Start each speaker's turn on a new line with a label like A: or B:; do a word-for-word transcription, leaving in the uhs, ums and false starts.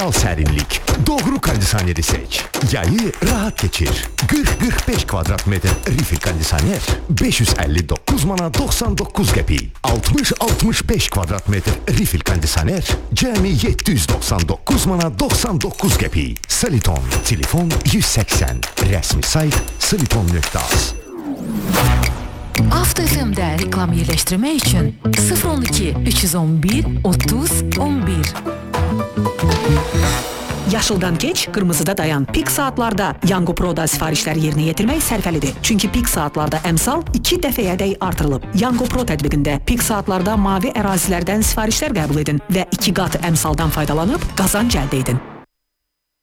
A: optimal sərinlik. Doğru kondisioneri seç. Yayı rahat keçir. qırx qırx beş kvadrat metr refill kondisioner beş yüz əlli doqquz mana doxsan doqquz qəpik. altmış altmış beş kvadrat metr refill kondisioner cəmi yeddi yüz doxsan doqquz mana doxsan doqquz qəpik. Soliton, telefon yüz səksən. Rəsmi sayt soliton nöqtə az.
B: Avto F M'də reklam yerləşdirmək üçün sıfır on iki üç yüz on bir otuz on bir.
C: Yaşıldan geç, qırmızıda dayan. Pik saatlarda Yango Pro'da sifarişləri yerinə yetirmək sərfəlidir. Çünki pik saatlarda əmsal iki dəfəyədək artırılıb. Yango Pro tətbiqində pik saatlarda mavi ərazilərdən sifarişlər qəbul edin və iki qat əmsaldan faydalanıb qazanc əldə edin.